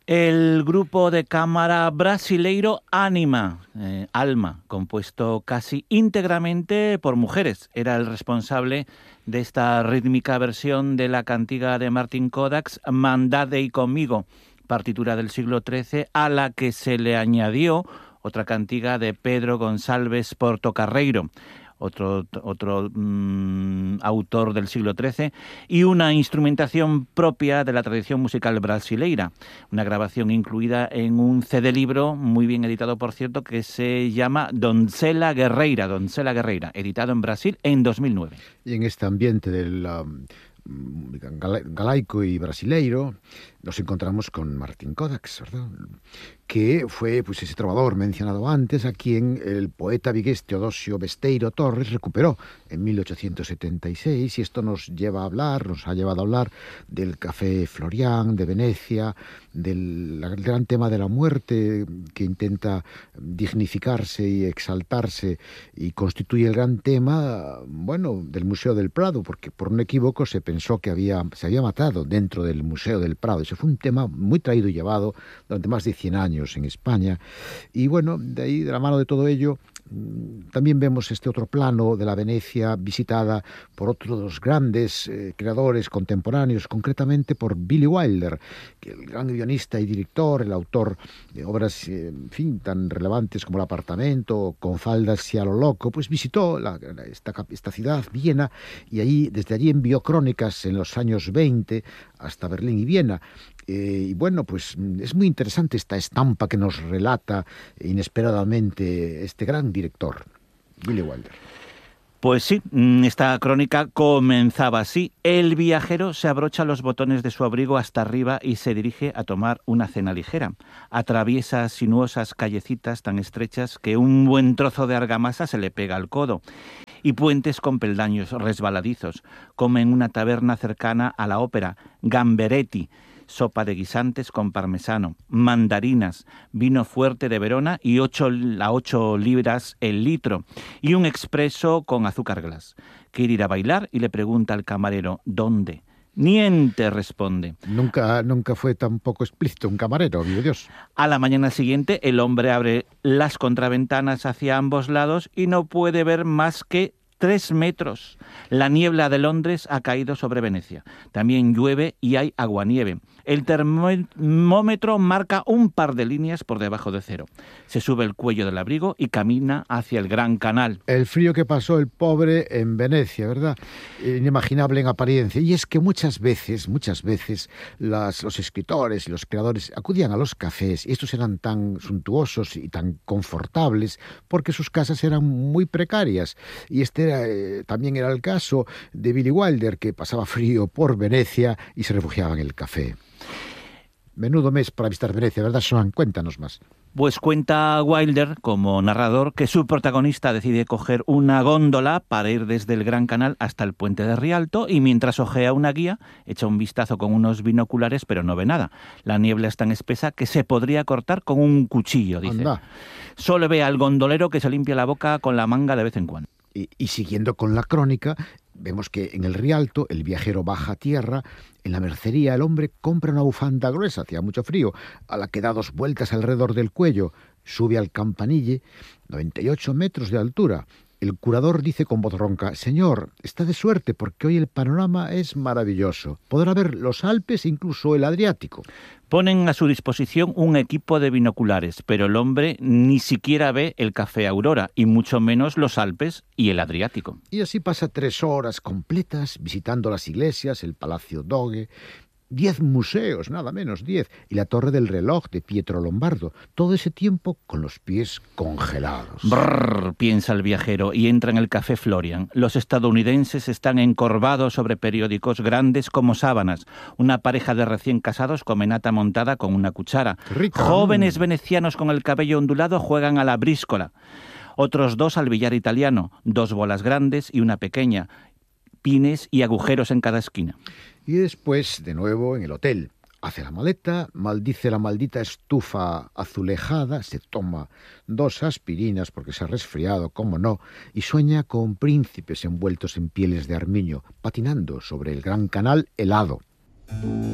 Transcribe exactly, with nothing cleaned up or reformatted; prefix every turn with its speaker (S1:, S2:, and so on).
S1: El grupo de cámara brasileiro Anima, eh, Alma, compuesto casi íntegramente por mujeres, era el responsable de esta rítmica versión de la cantiga de Martin Kodax, Mandadei conmigo, partitura del siglo trece, a la que se le añadió otra cantiga de Pedro Gonçalves Portocarreiro, otro, otro mmm, autor del siglo trece, y una instrumentación propia de la tradición musical brasileira, una grabación incluida en un C D libro, muy bien editado por cierto, que se llama Donzela Guerreira, Donzela Guerreira, editado en Brasil en dos mil nueve.
S2: Y en este ambiente del um, galaico y brasileiro nos encontramos con Martin Kodax, ¿verdad?, que fue pues ese trovador mencionado antes, a quien el poeta vigués Teodosio Besteiro Torres recuperó en mil ochocientos setenta y seis, y esto nos lleva a hablar, nos ha llevado a hablar del Café Florian, de Venecia, del gran tema de la muerte, que intenta dignificarse y exaltarse, y constituye el gran tema, bueno, del Museo del Prado, porque por un equívoco se pensó que había, se había matado dentro del Museo del Prado. Ese fue un tema muy traído y llevado durante más de cien años en España, y bueno, de ahí, de la mano de todo ello, también vemos este otro plano de la Venecia visitada por otros grandes eh, creadores contemporáneos, concretamente por Billy Wilder, que el gran guionista y director, el autor de obras eh, en fin, tan relevantes como El apartamento, Con faldas y a lo loco, pues visitó la, esta, esta ciudad, Viena, y ahí, desde allí envió crónicas en los años veinte hasta Berlín y Viena. Eh, y bueno, pues es muy interesante esta estampa que nos relata inesperadamente este gran director, Billy Wilder.
S1: Pues sí, esta crónica comenzaba así. El viajero se abrocha los botones de su abrigo hasta arriba y se dirige a tomar una cena ligera. Atraviesa sinuosas callecitas tan estrechas que un buen trozo de argamasa se le pega al codo, y puentes con peldaños resbaladizos. Come en una taberna cercana a la ópera, Gamberetti, sopa de guisantes con parmesano, mandarinas, vino fuerte de Verona y ocho, a ocho libras el litro, y un expreso con azúcar glass. Quiere ir a bailar y le pregunta al camarero, ¿dónde? Niente, responde.
S2: Nunca, nunca fue tan poco explícito un camarero, vive Dios.
S1: A la mañana siguiente el hombre abre las contraventanas hacia ambos lados y no puede ver más que Tres metros. La niebla de Londres ha caído sobre Venecia. También llueve y hay aguanieve. El termómetro marca un par de líneas por debajo de cero. Se sube el cuello del abrigo y camina hacia el Gran Canal.
S2: El frío que pasó el pobre en Venecia, ¿verdad? Inimaginable en apariencia. Y es que muchas veces, muchas veces, las, los escritores y los creadores acudían a los cafés, y estos eran tan suntuosos y tan confortables porque sus casas eran muy precarias. Y este era, eh, también era el caso de Billy Wilder, que pasaba frío por Venecia y se refugiaba en el café. Menudo mes para visitar Venecia, ¿verdad, Joan? Cuéntanos más.
S1: Pues cuenta Wilder, como narrador, que su protagonista decide coger una góndola para ir desde el Gran Canal hasta el puente de Rialto, y mientras ojea una guía, echa un vistazo con unos binoculares, pero no ve nada. La niebla es tan espesa que se podría cortar con un cuchillo, dice.
S2: Anda.
S1: Solo ve al gondolero que se limpia la boca con la manga de vez en cuando.
S2: Y, y siguiendo con la crónica, vemos que en el Rialto el viajero baja a tierra. En la mercería el hombre compra una bufanda gruesa, hacía mucho frío, a la que da dos vueltas alrededor del cuello. Sube al campanille, noventa y ocho metros de altura. El curador dice con voz ronca: «Señor, está de suerte porque hoy el panorama es maravilloso. Podrá ver los Alpes e incluso el Adriático».
S1: Ponen a su disposición un equipo de binoculares, pero el hombre ni siquiera ve el Café Aurora, y mucho menos los Alpes y el Adriático.
S2: Y así pasa tres horas completas visitando las iglesias, el Palacio Doge, diez museos, nada menos, diez, y la Torre del Reloj de Pietro Lombardo. Todo ese tiempo con los pies congelados.
S1: Brrr, piensa el viajero, y entra en el Café Florian. Los estadounidenses están encorvados sobre periódicos grandes como sábanas. Una pareja de recién casados come nata montada con una cuchara.
S2: Rico.
S1: Jóvenes venecianos con el cabello ondulado juegan a la bríscola. Otros dos al billar italiano, dos bolas grandes y una pequeña, pines y agujeros en cada esquina.
S2: Y después, de nuevo, en el hotel. Hace la maleta, maldice la maldita estufa azulejada, se toma dos aspirinas porque se ha resfriado, cómo no, y sueña con príncipes envueltos en pieles de armiño, patinando sobre el Gran Canal helado.